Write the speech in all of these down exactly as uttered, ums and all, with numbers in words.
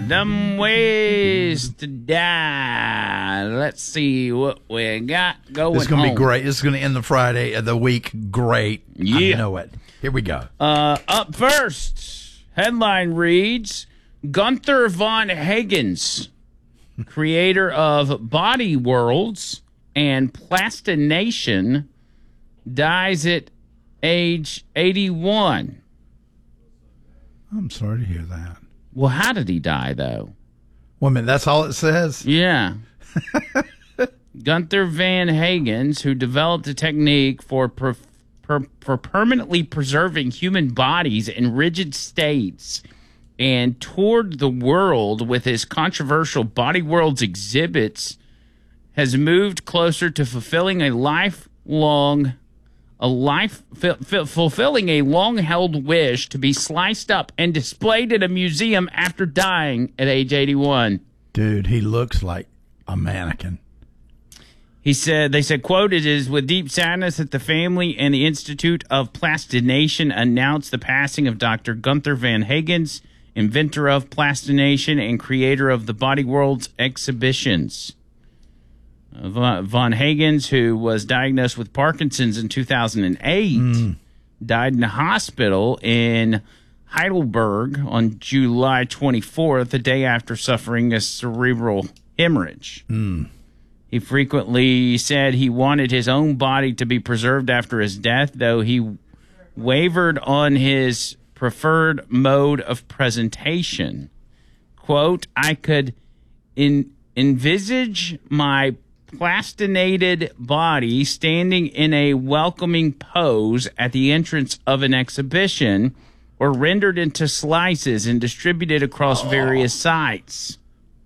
them ways to die. Let's see what we got going on. This is going to be great. This is going to end the Friday of the week great. Yeah. I know it. Here we go. Uh, up first, headline reads, Gunther von Hagens, creator of Body Worlds and Plastination, dies at age eighty-one. I'm sorry to hear that. Well, how did he die, though? Wait a minute, that's all it says? Yeah. Gunther van Hagens, who developed a technique for per, per, for permanently preserving human bodies in rigid states and toured the world with his controversial Body Worlds exhibits, has moved closer to fulfilling a lifelong A life f- f- fulfilling a long-held wish to be sliced up and displayed at a museum after dying at age eighty-one. Dude, he looks like a mannequin. He said, they said, quote, it is with deep sadness that the family and the Institute of Plastination announced the passing of Doctor Gunther van Hagens, inventor of plastination and creator of the Body Worlds exhibitions. Von Hagens, who was diagnosed with Parkinson's in two thousand eight, mm. died in a hospital in Heidelberg on July twenty-fourth, the day after suffering a cerebral hemorrhage. Mm. He frequently said he wanted his own body to be preserved after his death, though he wavered on his preferred mode of presentation. Quote, I could in, envisage my plastinated body standing in a welcoming pose at the entrance of an exhibition or rendered into slices and distributed across various sites.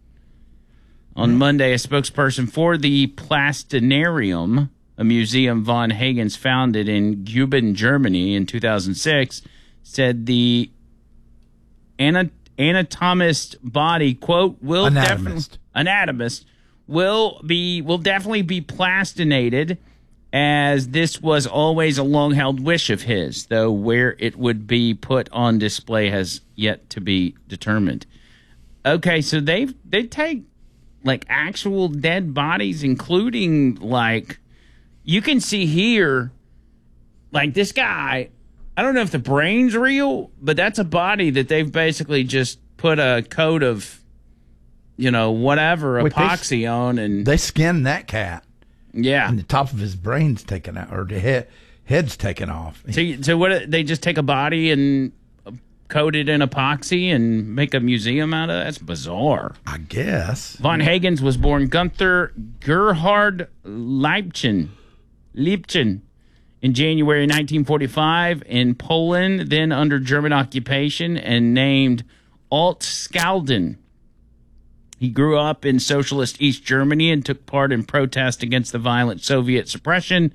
On Monday, a spokesperson for the Plastinarium, a museum von Hagens founded in Guben, Germany in two thousand six, said the anat- anatomist body, quote, will anatomist. definitely anatomist will be will definitely be plastinated, as this was always a long-held wish of his, though where it would be put on display has yet to be determined. Okay, so they they take like actual dead bodies, including like you can see here, like this guy. I don't know if the brain's real, but that's a body that they've basically just put a coat of, you know, whatever, Wait, epoxy they, on. And they skinned that cat. Yeah. And the top of his brain's taken out, or the head, head's taken off. So, so what, they just take a body and coat it in epoxy and make a museum out of it? That's bizarre. I guess. Von Hagens was born Gunther Gerhard Leibchen, Leibchen in January nineteen forty-five in Poland, then under German occupation, and named Alt-Skalden. He grew up in socialist East Germany and took part in protests against the violent Soviet suppression.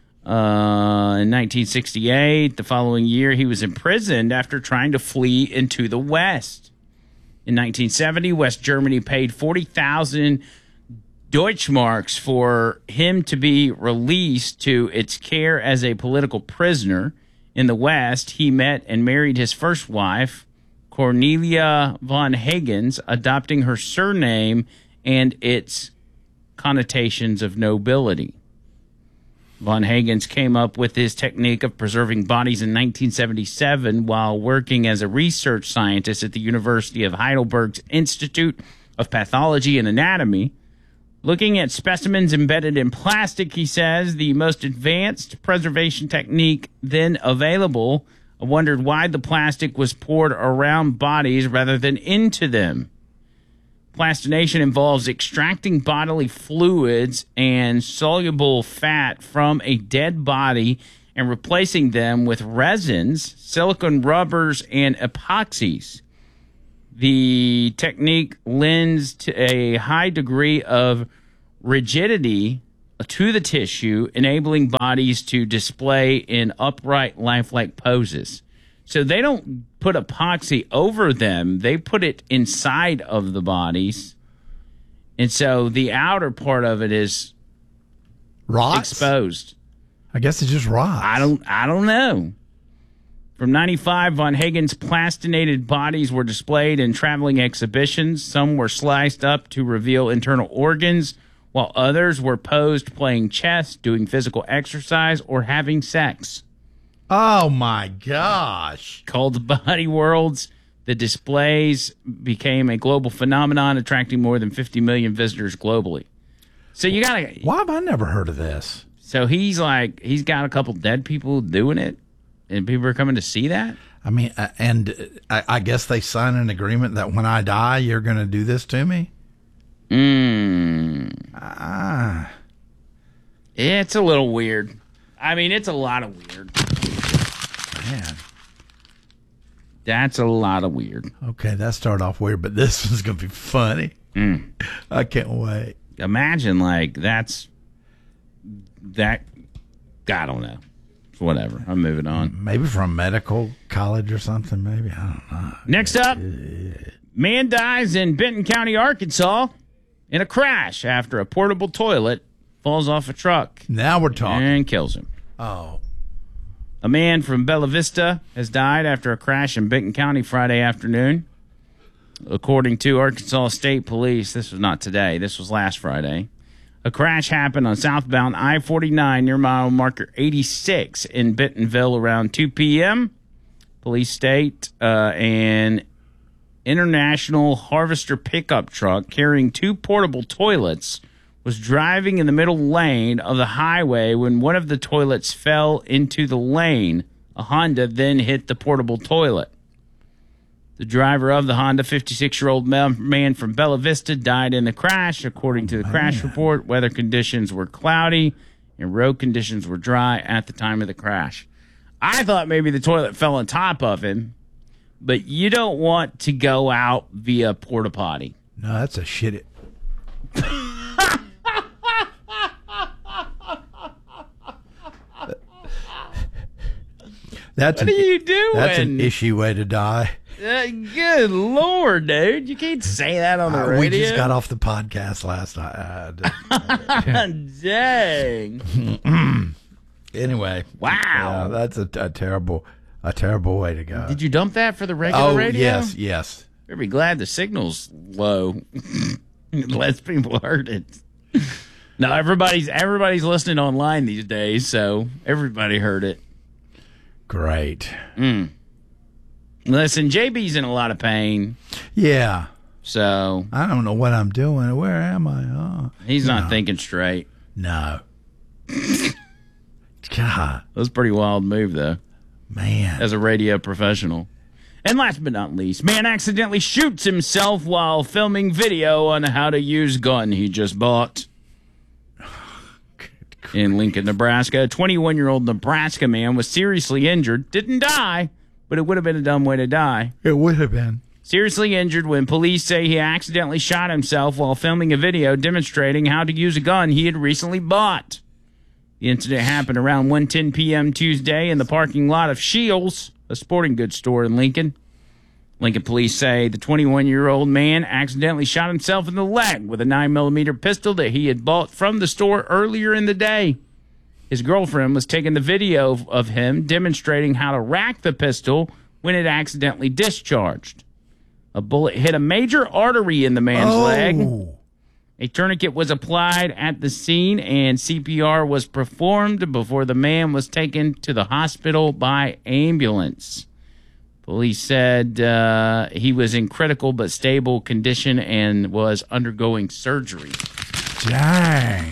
Uh, in nineteen sixty-eight, the following year, he was imprisoned after trying to flee into the West. In nineteen seventy, West Germany paid forty thousand Deutschmarks for him to be released to its care as a political prisoner. In the West, he met and married his first wife, Cornelia von Hagens, adopting her surname and its connotations of nobility. Von Hagens came up with his technique of preserving bodies in nineteen seventy-seven while working as a research scientist at the University of Heidelberg's Institute of Pathology and Anatomy. Looking at specimens embedded in plastic, he says, the most advanced preservation technique then available. I wondered why the plastic was poured around bodies rather than into them. Plastination involves extracting bodily fluids and soluble fat from a dead body and replacing them with resins, silicone rubbers, and epoxies. The technique lends to a high degree of rigidity to the tissue, enabling bodies to display in upright, lifelike poses. So they don't put epoxy over them. They put it inside of the bodies. And so the outer part of it is rots? exposed. I guess it just rots. I don't I don't know. From ninety-five, Von Hagen's plastinated bodies were displayed in traveling exhibitions. Some were sliced up to reveal internal organs, while others were posed playing chess, doing physical exercise, or having sex. Oh, my gosh. Called Body Worlds, the displays became a global phenomenon, attracting more than fifty million visitors globally. So you gotta. Why have I never heard of this? So he's like, he's got a couple dead people doing it, and people are coming to see that? I mean, uh, and uh, I, I guess they sign an agreement that when I die, you're going to do this to me? Mm. Ah. It's a little weird. I mean, it's a lot of weird. Man. That's a lot of weird. Okay, that started off weird, but this one's going to be funny. Mm. I can't wait. Imagine, like, that's that. I don't know. Whatever. I'm moving on. Maybe from medical college or something, maybe. I don't know. Next up, man dies in Benton County, Arkansas in a crash after a portable toilet falls off a truck Now we're talking. and kills him. Oh. A man from Bella Vista has died after a crash in Benton County Friday afternoon. According to Arkansas State Police, this was not today, this was last Friday. A crash happened on southbound I forty-nine near mile marker eighty-six in Bentonville around two p.m. Police state uh, an International Harvester pickup truck carrying two portable toilets was driving in the middle lane of the highway when one of the toilets fell into the lane. A Honda then hit the portable toilet. The driver of the Honda, fifty-six-year-old man from Bella Vista, died in the crash. According to the crash report, weather conditions were cloudy and road conditions were dry at the time of the crash. I thought maybe the toilet fell on top of him, but you don't want to go out via porta potty. No, that's a shit. That's what an, are you doing? That's an ishy way to die. Uh, good Lord, dude. You can't say that on the Uh, radio. we just got off the podcast last night. Uh, Dang. anyway. Wow. Yeah, that's a, a terrible a terrible way to go. Did you dump that for the regular oh, radio? yes, yes. Better be glad the signal's low. Less people heard it. No, everybody's everybody's listening online these days, so everybody heard it. Great. Mm. Listen, J B's in a lot of pain. Yeah. So I don't know what I'm doing. Where am I? Oh, he's not no. thinking straight. No. God. That was a pretty wild move, though, Man. as a radio professional. And last but not least, man accidentally shoots himself while filming video on how to use gun he just bought. In Lincoln, Nebraska, a twenty-one-year-old Nebraska man was seriously injured. Didn't die, but it would have been a dumb way to die. It would have been. Seriously injured when police say he accidentally shot himself while filming a video demonstrating how to use a gun he had recently bought. The incident happened around one ten p.m. Tuesday in the parking lot of Shields, a sporting goods store in Lincoln. Lincoln police say the twenty-one-year-old man accidentally shot himself in the leg with a nine millimeter pistol that he had bought from the store earlier in the day. His girlfriend was taking the video of him demonstrating how to rack the pistol when it accidentally discharged. A bullet hit a major artery in the man's oh. leg. A tourniquet was applied at the scene and C P R was performed before the man was taken to the hospital by ambulance. Police said uh, he was in critical but stable condition and was undergoing surgery. Dang.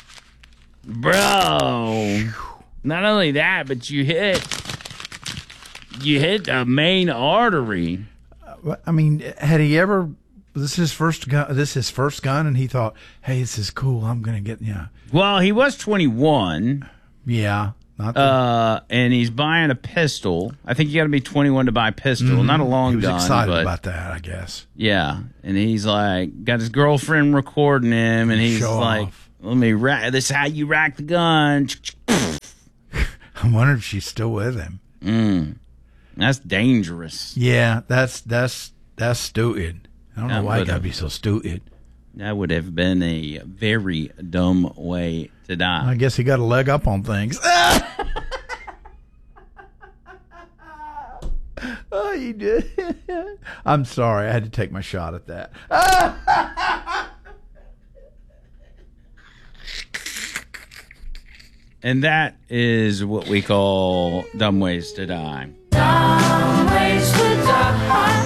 Bro, not only that, but you hit you hit the main artery. Uh, I mean, had he ever? This is his first gun. This is his first gun, and he thought, "Hey, this is cool. I'm gonna get yeah." Well, he was twenty-one. Yeah. Not the, Uh, and he's buying a pistol. I think you got to be twenty-one to buy a pistol, mm-hmm. not a long he was gun. excited but, about that, I guess. Yeah, and he's like, got his girlfriend recording him, and he's Show like, off. "Let me rack. This is how you rack the gun." I wonder if she's still with him. Mm, that's dangerous. Yeah, that's that's that's stupid. I don't That know why you would gotta have- be so stupid. That would have been a very dumb way to die. I guess he got a leg up on things. Oh, you did. I'm sorry. I had to take my shot at that. And that is what we call Dumb Ways to Die. Dumb ways to die.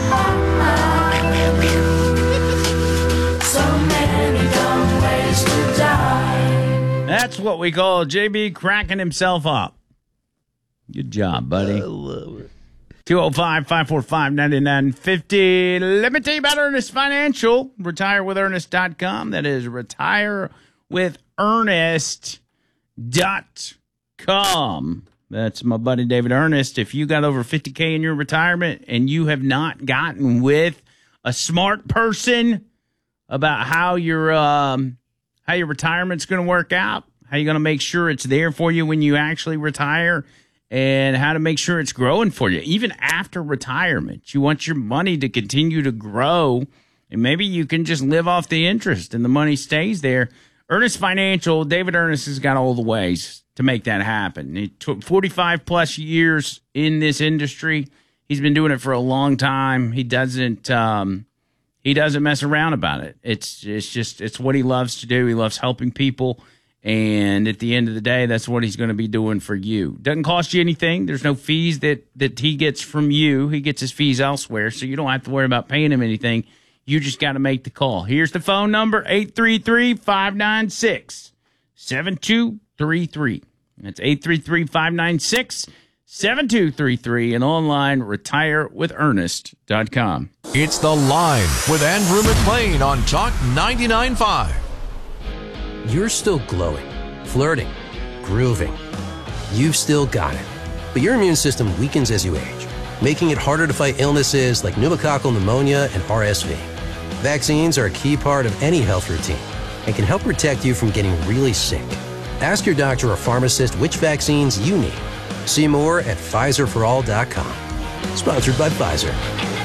So many dumb ways to die. That's what we call J B cracking himself up. Good job, buddy. I love it. two oh five, five four five, nine nine five oh. Let me tell you about Earnest Financial. retire with earnest dot com. That is retire with earnest dot com. That's my buddy David Earnest. If you got over fifty K in your retirement and you have not gotten with a smart person about how your um, how your retirement's going to work out, how you're going to make sure it's there for you when you actually retire, and how to make sure it's growing for you, even after retirement. You want your money to continue to grow, and maybe you can just live off the interest and the money stays there. Earnest Financial, David Earnest has got all the ways to make that happen. He took forty-five plus years in this industry. He's been doing it for a long time. He doesn't um, he doesn't mess around about it. It's it's just it's what he loves to do. He loves helping people. And at the end of the day, that's what he's going to be doing for you. Doesn't cost you anything. There's no fees that, that he gets from you. He gets his fees elsewhere, so you don't have to worry about paying him anything. You just got to make the call. Here's the phone number, eight three three, five nine six, seven two three three. That's eight three three, five nine six, seven two three three, and online, retire with earnest dot com. It's The Line with Andrew McLean on Talk ninety-nine point five. You're still glowing, flirting, grooving. You've still got it. But your immune system weakens as you age, making it harder to fight illnesses like pneumococcal pneumonia and R S V. Vaccines are a key part of any health routine and can help protect you from getting really sick. Ask your doctor or pharmacist which vaccines you need. See more at Pfizer for all dot com. Sponsored by Pfizer.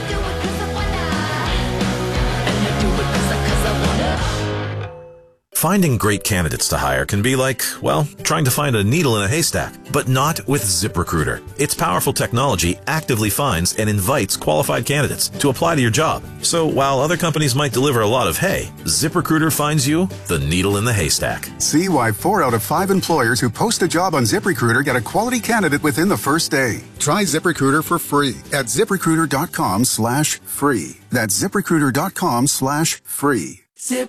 Finding great candidates to hire can be like, well, trying to find a needle in a haystack, but not with ZipRecruiter. Its powerful technology actively finds and invites qualified candidates to apply to your job. So while other companies might deliver a lot of hay, ZipRecruiter finds you the needle in the haystack. See why four out of five employers who post a job on ZipRecruiter get a quality candidate within the first day. Try ZipRecruiter for free at ZipRecruiter.com slash free. That's ZipRecruiter.com slash free.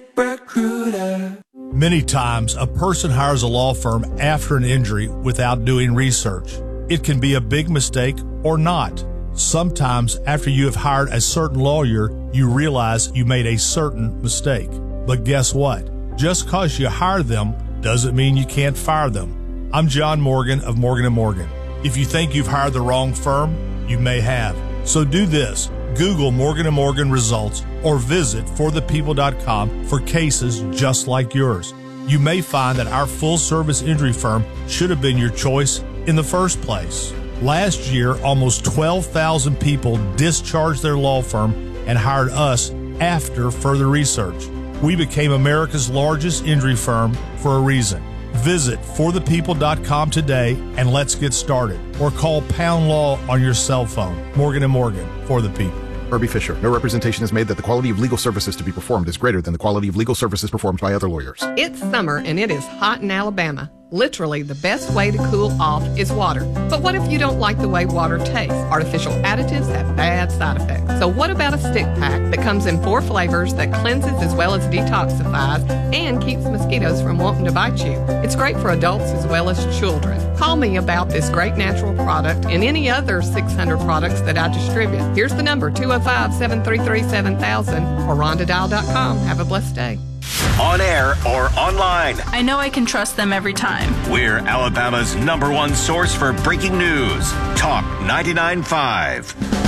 ZipRecruiter. Many times, a person hires a law firm after an injury without doing research. It can be a big mistake or not. Sometimes, after you have hired a certain lawyer, you realize you made a certain mistake. But guess what? Just because you hire them doesn't mean you can't fire them. I'm John Morgan of Morgan and Morgan. If you think you've hired the wrong firm, you may have. So do this. Google Morgan and Morgan results or visit for the people dot com for cases just like yours. You may find that our full-service injury firm should have been your choice in the first place. Last year, almost twelve thousand people discharged their law firm and hired us after further research. We became America's largest injury firm for a reason. Visit for the people dot com today and let's get started. Or call Pound Law on your cell phone. Morgan and Morgan, for the people. Herbie Fisher. No representation is made that the quality of legal services to be performed is greater than the quality of legal services performed by other lawyers. It's summer and it is hot in Alabama. Literally, the best way to cool off is water. But what if you don't like the way water tastes? Artificial additives have bad side effects. So what about a stick pack that comes in four flavors that cleanses as well as detoxifies and keeps mosquitoes from wanting to bite you? It's great for adults as well as children. Call me about this great natural product and any other six hundred products that I distribute. Here's the number, two oh five, seven three three, seven thousand or rhonda dial dot com. Have a blessed day. On air or online, I know I can trust them every time. We're Alabama's number one source for breaking news. Talk ninety-nine point five.